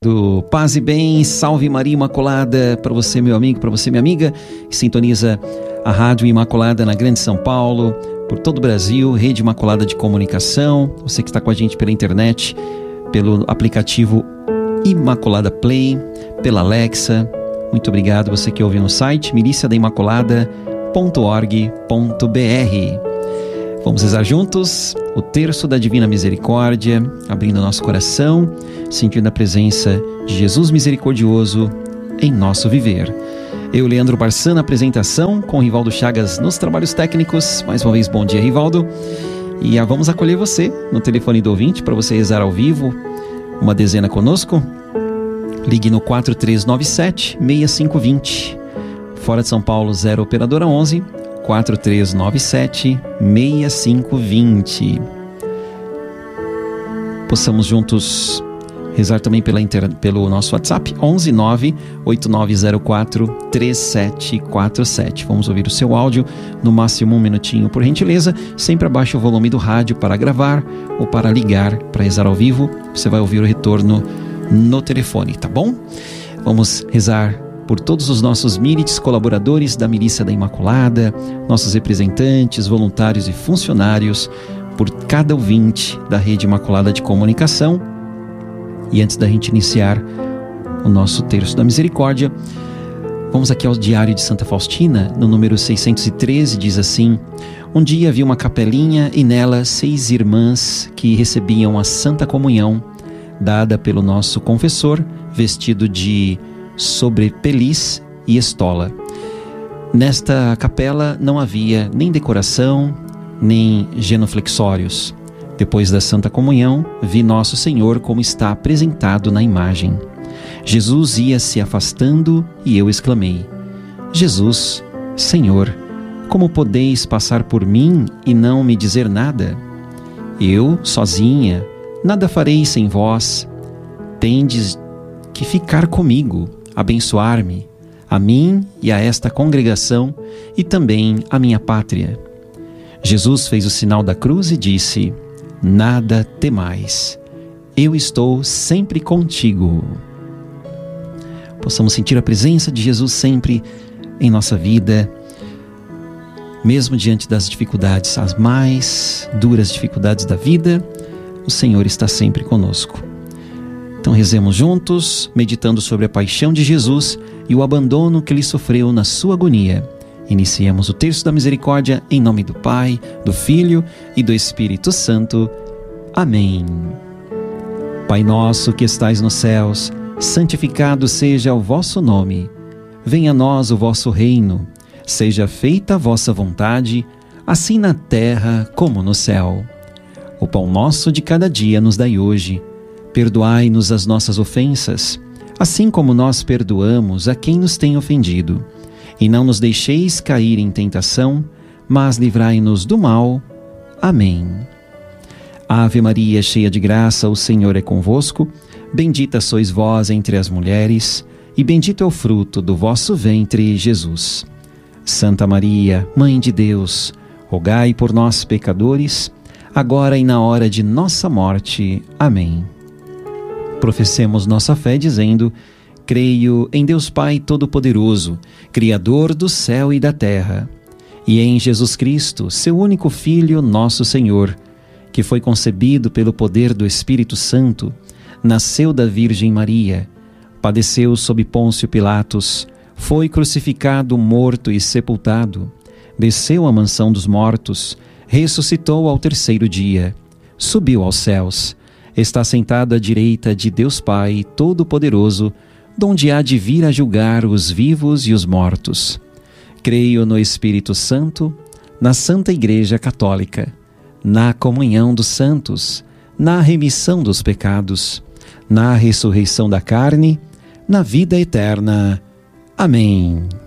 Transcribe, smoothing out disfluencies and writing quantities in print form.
Do Paz e Bem, Salve Maria Imaculada, para você, meu amigo, para você, minha amiga, que sintoniza a Rádio Imaculada na Grande São Paulo, por todo o Brasil, Rede Imaculada de Comunicação, você que está com a gente pela internet, pelo aplicativo Imaculada Play, pela Alexa, muito obrigado, você que ouve no site miliciadaimaculada.org.br. Vamos rezar juntos o terço da Divina Misericórdia, abrindo nosso coração, sentindo a presença de Jesus misericordioso em nosso viver. Eu, Leandro Barçan, na apresentação, com o Rivaldo Chagas nos trabalhos técnicos. Mais uma vez, bom dia, Rivaldo. E vamos acolher você no telefone do ouvinte para você rezar ao vivo uma dezena conosco. Ligue no 4397-6520. Fora de São Paulo, 0 operadora 11 4397-6520. Possamos juntos rezar também pelo nosso WhatsApp 119-8904-3747. Vamos ouvir o seu áudio, no máximo 1 minutinho, por gentileza. Sempre abaixe o volume do rádio para gravar ou para ligar para rezar ao vivo. Você vai ouvir o retorno no telefone, tá bom? Vamos rezar por todos os nossos milites colaboradores da Milícia da Imaculada, nossos representantes, voluntários e funcionários, por cada ouvinte da Rede Imaculada de Comunicação. E antes da gente iniciar o nosso Terço da Misericórdia, vamos aqui ao Diário de Santa Faustina, no número 613, diz assim: um dia havia uma capelinha e nela 6 irmãs que recebiam a Santa Comunhão, dada pelo nosso confessor, vestido de sobrepeliz e estola. Nesta capela não havia nem decoração, nem genuflexórios. Depois da Santa Comunhão, vi Nosso Senhor como está apresentado na imagem. Jesus ia se afastando e eu exclamei: Jesus, Senhor, como podeis passar por mim e não me dizer nada? Eu, sozinha, nada farei sem vós. Tendes que ficar comigo, abençoar-me, a mim e a esta congregação e também a minha pátria. Jesus fez o sinal da cruz e disse: nada temais, eu estou sempre contigo. Possamos sentir a presença de Jesus sempre em nossa vida, mesmo diante das dificuldades, as mais duras dificuldades da vida, o Senhor está sempre conosco. Então rezemos juntos, meditando sobre a paixão de Jesus e o abandono que ele sofreu na sua agonia. Iniciemos o Terço da Misericórdia em nome do Pai, do Filho e do Espírito Santo. Amém. Pai nosso que estais nos céus, santificado seja o vosso nome. Venha a nós o vosso reino. Seja feita a vossa vontade, assim na terra como no céu. O pão nosso de cada dia nos dai hoje. Perdoai-nos as nossas ofensas, assim como nós perdoamos a quem nos tem ofendido. E não nos deixeis cair em tentação, mas livrai-nos do mal. Amém. Ave Maria, cheia de graça, o Senhor é convosco. Bendita sois vós entre as mulheres, e bendito é o fruto do vosso ventre, Jesus. Santa Maria, Mãe de Deus, rogai por nós, pecadores, agora e na hora de nossa morte. Amém. Professemos nossa fé dizendo: creio em Deus Pai Todo-Poderoso, Criador do céu e da terra, e em Jesus Cristo, seu único Filho, nosso Senhor, que foi concebido pelo poder do Espírito Santo, nasceu da Virgem Maria, padeceu sob Pôncio Pilatos, foi crucificado, morto e sepultado, desceu à mansão dos mortos, ressuscitou ao 3º dia, subiu aos céus, está sentado à direita de Deus Pai Todo-Poderoso, donde há de vir a julgar os vivos e os mortos. Creio no Espírito Santo, na Santa Igreja Católica, na comunhão dos santos, na remissão dos pecados, na ressurreição da carne, na vida eterna. Amém.